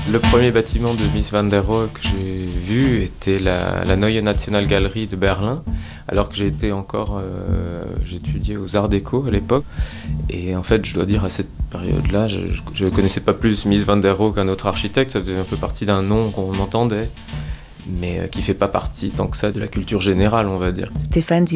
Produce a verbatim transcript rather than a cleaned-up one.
Le premier bâtiment de Mies van der Rohe que j'ai vu était la, la Neue Nationalgalerie de Berlin, alors que j'étais encore, euh, j'étudiais aux Arts Déco à l'époque. Et en fait, je dois dire, à cette période-là, je ne connaissais pas plus Mies van der Rohe qu'un autre architecte, ça faisait un peu partie d'un nom qu'on entendait, mais qui ne fait pas partie tant que ça de la culture générale, on va dire. Stéphane